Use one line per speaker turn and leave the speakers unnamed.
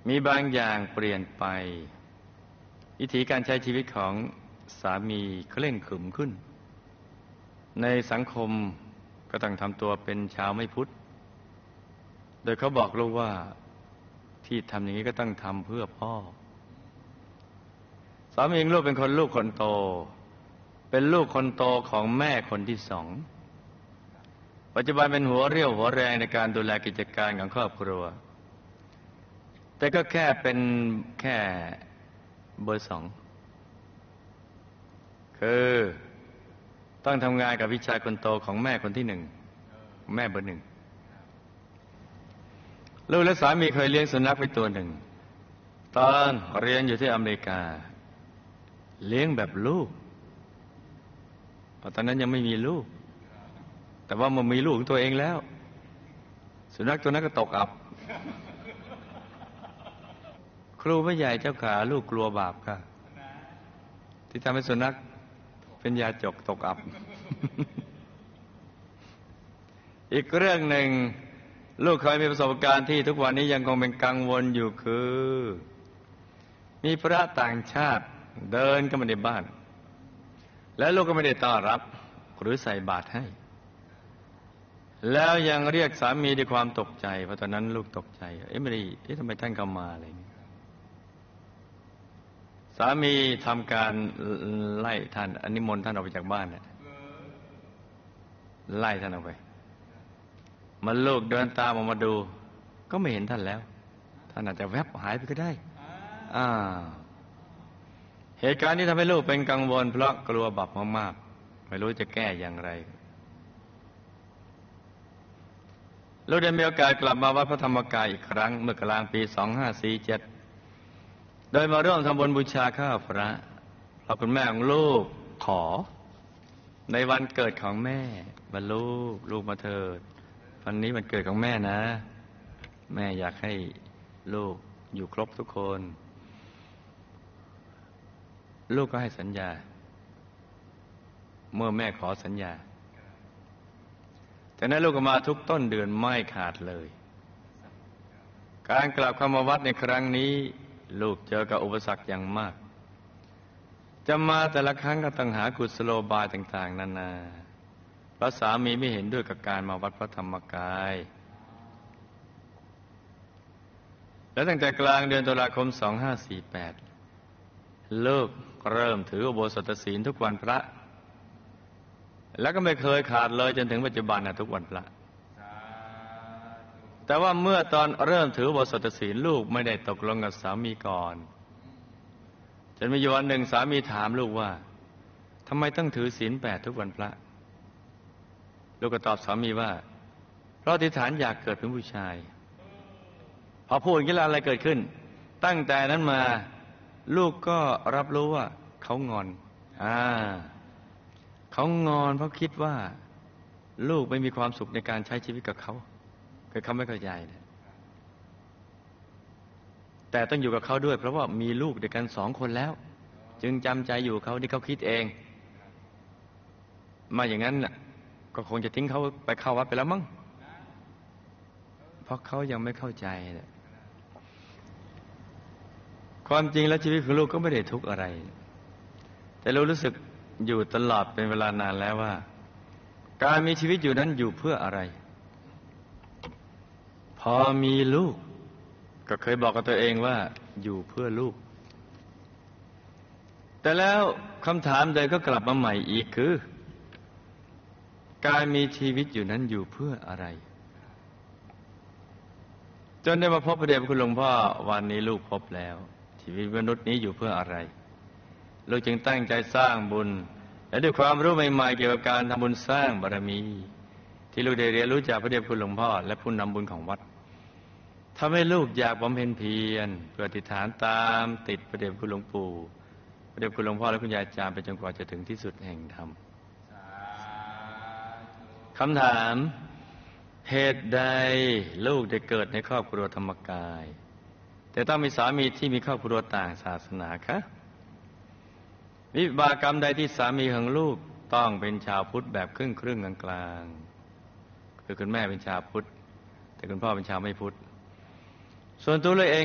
มีบางอย่างเปลี่ยนไปวิถีการใช้ชีวิตของสามีเคร่งขรึมขึ้นในสังคมก็ต้องทำตัวเป็นชาวไม่พุทธโดยเขาบอกลูกว่าที่ทำอย่างนี้ก็ต้องทำเพื่อพ่อสามีของลูกเป็นลูกคนโตเป็นลูกคนโตของแม่คนที่สองปัจจุบันเป็นหัวเรี่ยวหัวแรงในการดูแลกิจการของครอบครัวแต่ก็แค่เป็นแค่เบอร์สองคือต้องทำงานกับพี่ชายคนโตของแม่คนที่หนึ่งแม่เบอร์หนึ่งลูกและสามีเคยเลี้ยงสุนัขไปตัวหนึ่งตอนเรียนอยู่ที่อเมริกาเลี้ยงแบบลูกตอนนั้นยังไม่มีลูกแต่ว่ามันมีลูกของตัวเองแล้วสุนัขตัวนั้นก็ตกอับครูผู้ใหญ่เจ้าขาลูกกลัวบาปค่ะที่ทำให้สุนัขเป็นยาจกตกอับ อีกเรื่องหนึ่งลูกเคยมีประสบการณ์ที่ทุกวันนี้ยังคงเป็นกังวลอยู่คือมีพระต่างชาติเดินเข้ามาในบ้านและลูกก็ไม่ได้ต้อนรับหรือใส่บาตรให้แล้วยังเรียกสามีด้วยความตกใจเพราะตอนนั้นลูกตกใจไม่ได้ทำไมท่านเข้ามาอะไรนี่สามีทำการไล่ท่านนิมนต์ท่านออกไปจากบ้านไล่ท่านออกไปมันลูกเดินตามออกมาดูก็ไม่เห็นท่านแล้วท่านอาจจะแวบหายไปก็ได้เหตุการณ์นี้ทำให้ลูกเป็นกังวลเพราะกลัวบาปมากๆไม่รู้จะแก้อย่างไรลูกได้มีโอกาสกลับมาวัดพระธรรมกายอีกครั้งเมื่อกลางปี 2547 โดยมาร่วมทำบุญบูชาข้าวพระเพราะคุณแม่ของลูกขอในวันเกิดของแม่ว่าลูกมาเถิดวันนี้วันเกิดของแม่นะแม่อยากให้ลูกอยู่ครบทุกคนลูกก็ให้สัญญาเมื่อแม่ขอสัญญาแต่นั้นลูกก็มาทุกต้นเดือนไม่ขาดเลยการกลับเข้ามาวัดในครั้งนี้ลูกเจอกับอุปสรรคอย่างมากจะมาแต่ละครั้งก็ต้องหากุศโลบายต่างๆนานาเพราะสามีไม่เห็นด้วยกับการมาวัดพระธรรมกายและตั้งแต่กลางเดือนตุลาคม 2548 ลูกเริ่มถืออุโบสถศีลทุกวันพระแล้วก็ไม่เคยขาดเลยจนถึงปัจจุบันทุกวันพระแต่ว่าเมื่อตอนเริ่มถืออุโบสถศีลลูกไม่ได้ตกลงกับสามีก่อนจนมีวันหนึ่งสามีถามลูกว่าทำไมต้องถือศีล 8ทุกวันพระลูกก็ตอบสามีว่าเพราะอธิษฐานอยากเกิดเป็นผู้ชายพอพูดอย่างนี้แล้วอะไรเกิดขึ้นตั้งแต่นั้นมาลูกก็รับรู้ว่าเขางอนเขางอนเพราะคิดว่าลูกไม่มีความสุขในการใช้ชีวิตกับเขาคือเขาไม่เข้าใจนะแต่ต้องอยู่กับเขาด้วยเพราะว่ามีลูกด้วยกัน2 คนแล้วจึงจำใจอยู่เขาที่เขาคิดเองมาอย่างนั้นก็คงจะทิ้งเขาไปเข้าวัดไปแล้วมั้งเพราะเขายังไม่เข้าใจนะความจริงแล้วชีวิตของลูกก็ไม่ได้ทุกข์อะไรแต่เรารู้สึกอยู่ตลอดเป็นเวลานานแล้วว่าการมีชีวิตอยู่นั้นอยู่เพื่ออะไรพอมีลูกก็เคยบอกกับตัวเองว่าอยู่เพื่อลูกแต่แล้วคำถามเดิมก็กลับมาใหม่อีกคือการมีชีวิตอยู่นั้นอยู่เพื่ออะไรจนได้มาพบพระเดชพระคุณหลวงพ่อวันนี้ลูกพบแล้วชีวิตมนุษย์นี้อยู่เพื่ออะไรลูกจึงตั้งใจสร้างบุญและด้วยความรู้ใหม่ๆเกี่ยวกับการทำบุญสร้างบารมีที่ลูกได้เรียนรู้จากพระเดชพระคุณหลวงพ่อและผู้นำบุญของวัดทำให้ลูกอยากบำเพ็ญเพียรเพื่ออธิษฐานตามติดพระเดชพระคุณหลวงปู่พระเดชพระคุณหลวงพ่อและคุณยายอาจารย์ไปจนกว่าจะถึงที่สุดแห่งธรรมคำถามเหตุใดลูกได้เกิดในครอบครัวธรรมกายแต่ต้องมีสามีที่มีครอบครัวต่างศาสนาคะวิบากกรรมใดที่สามีของลูกต้องเป็นชาวพุทธแบบครึ่งกลางๆคือคุณแม่เป็นชาวพุทธแต่คุณพ่อเป็นชาวไม่พุทธส่วนตัวเลยเอง